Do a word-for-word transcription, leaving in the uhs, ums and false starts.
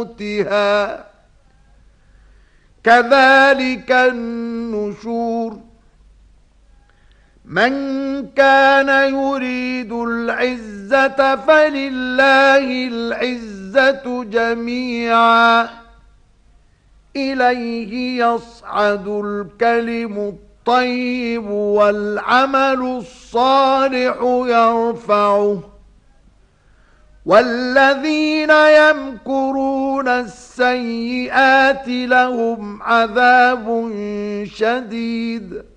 موتها كذلك النشور من كان يريد العزة فلله العزة جميعا إليه يصعد الكلم الطيب والعمل الصالح يرفعه والذين يمكرون السيئات لهم عذاب شديد